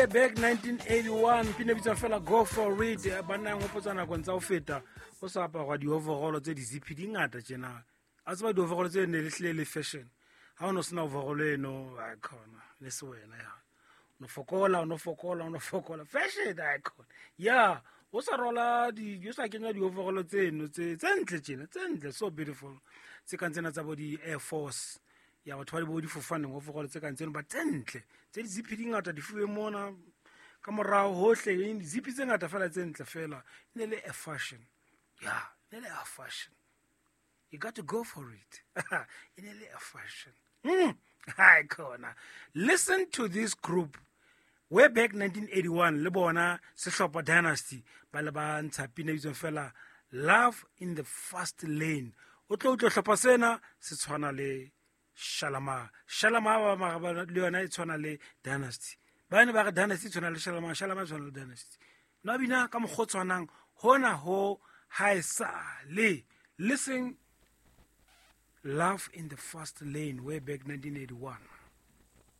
way back 1981 pina bitsa fela go for it banna ngopotsa nako ntsa o feta o sa apagwa di overall tse di zipi di ngata tjena a tseba di overall tse ne le fashion ha o no sena overall eno a khona le se wena ya no fokola fashion icon ya o sa rola di o sa kenya di overall tseno tse ntle tjena tse ntle so beautiful tse ka ntsena tsa bo di Air Force ya batho ba di bo di fofane overall tse ka ntsena ba tentle tse di zipi di ngata di fuwe mona ka morao hohle di zipi tse ngata fela tse ntle fela ne le a fashion ya ne le a fashion you got to go for it in a fashion hi khona listen to this group way back 1981 le bona Sehlopa Dynasty ba le ba ntsha pina bitso fela love in the fast lane o tlo hlopha sena se tshwana le Shalama ba le yona e tshwana le Dynasty ba ne ba re Dynasty tshwana le Shalama tshwana le Dynasty no bina ka mogotshwanang hona ho haisale listen love in the fast lane way back 1981